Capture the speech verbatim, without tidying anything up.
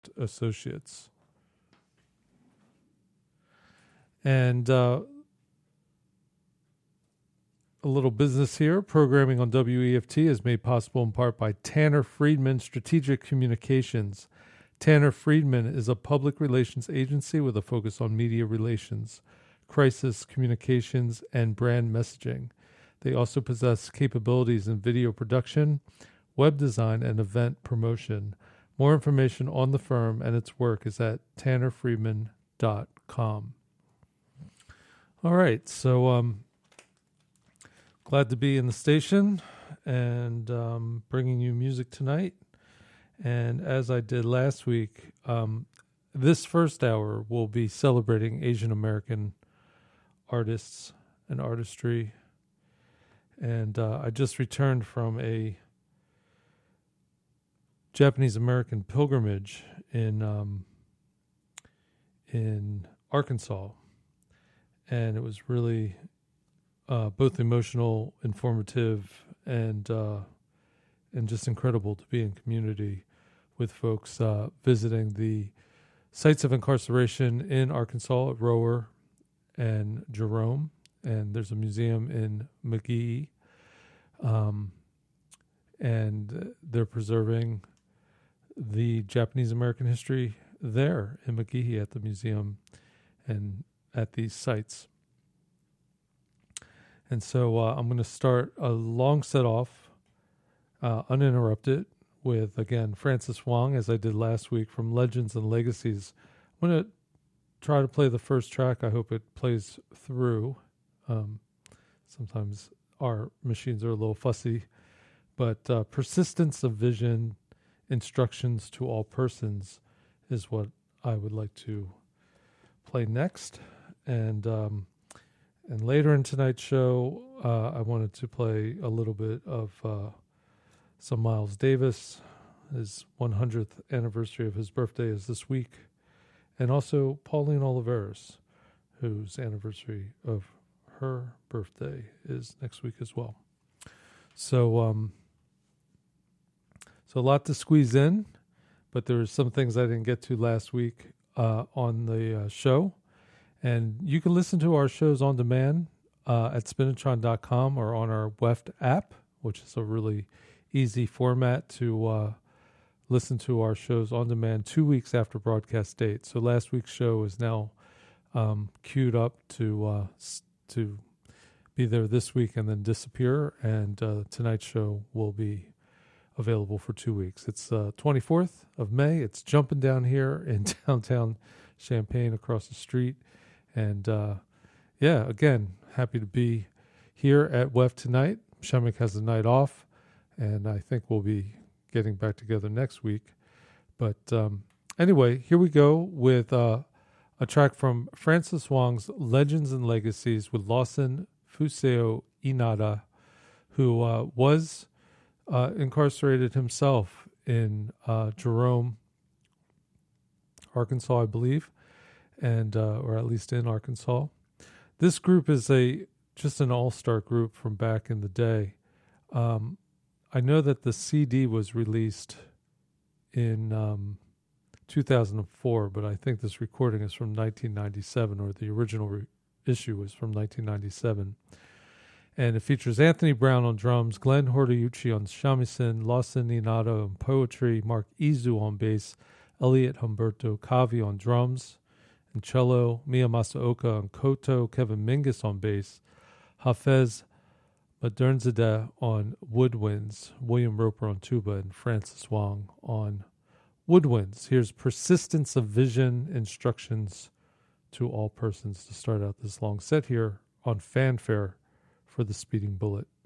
Associates. And uh, a little business here. Programming on W E F T is made possible in part by Tanner Friedman Strategic Communications. Tanner Friedman is a public relations agency with a focus on media relations, crisis communications, and brand messaging. They also possess capabilities in video production, web design, and event promotion. More information on the firm and its work is at tanner friedman dot com. All right, so um, glad to be in the station and um, bringing you music tonight. And as I did last week, um, this first hour will be celebrating Asian American artists and artistry. And uh, I just returned from a Japanese American pilgrimage in um, in Arkansas, and it was really uh, both emotional, informative, and uh, and just incredible to be in community with folks uh, visiting the sites of incarceration in Arkansas at Rower and Jerome, and there's a museum in McGehee, um, and they're preserving the Japanese American history there in McGehee at the museum and at these sites. And so uh, I'm going to start a long set off, uh, uninterrupted, with, again, Francis Wong, as I did last week, from Legends and Legacies. I'm going to try to play the first track. I hope it plays through. Um, sometimes our machines are a little fussy. But uh, Persistence of Vision, Instructions to All Persons is what I would like to play next. And um, and later in tonight's show, uh, I wanted to play a little bit of uh, some Miles Davis. His one hundredth anniversary of his birthday is this week. And also Pauline Oliveros, whose anniversary of her birthday is next week as well. So, um, so a lot to squeeze in, but there are some things I didn't get to last week uh, on the uh, show. And you can listen to our shows on demand uh, at spinatron dot com or on our W E F T app, which is a really easy format to uh, listen to our shows on demand two weeks after broadcast date. So last week's show is now um, queued up to uh, to be there this week and then disappear. And uh, tonight's show will be available for two weeks. It's uh, twenty-fourth of May. It's jumping down here in downtown Champaign across the street. And uh, yeah, again, happy to be here at W E F T tonight. Shemek has the night off, and I think we'll be getting back together next week. But um, anyway, here we go with uh, a track from Francis Wong's Legends and Legacies with Lawson Fuseo Inada, who uh, was uh, incarcerated himself in uh, Jerome, Arkansas, I believe, and uh, or at least in Arkansas. This group is a just an all-star group from back in the day. Um, I know that the C D was released in um, two thousand four, but I think this recording is from nineteen ninety-seven, or the original re- issue was from nineteen ninety-seven. And it features Anthony Brown on drums, Glenn Horteucci on shamisen, Lawson Inada on poetry, Mark Izu on bass, Elliot Humberto Cavi on drums and cello, Mia Masaoka on koto, Kevin Mingus on bass, Hafez Modernzadeh on woodwinds, William Roper on tuba, and Francis Wong on woodwinds. Here's Persistence of Vision, Instructions to All Persons to start out this long set here on Fanfare for the Speeding Bullet.